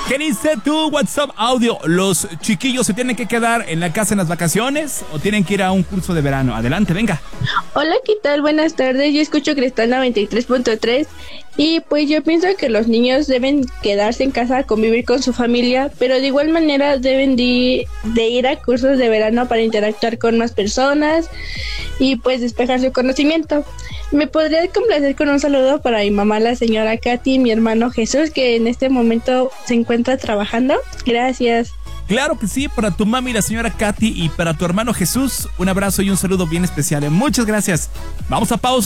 ¿Qué dice tu WhatsApp audio? ¿Los chiquillos se tienen que quedar en la casa en las vacaciones o tienen que ir a un curso de verano? Adelante, venga. Hola, ¿qué tal? Buenas tardes. Yo escucho Cristal 93.3 y pues yo pienso que los niños deben quedarse en casa a convivir con su familia, pero de igual manera deben de ir a cursos de verano para interactuar con más personas y pues despejar su conocimiento. ¿Me podría complacer con un saludo para mi mamá, la señora Katy, y mi hermano Jesús, que en este momento se encuentra trabajando? Gracias. Claro que sí, para tu mami, la señora Katy, y para tu hermano Jesús, un abrazo y un saludo bien especial. Muchas gracias. Vamos a pausa.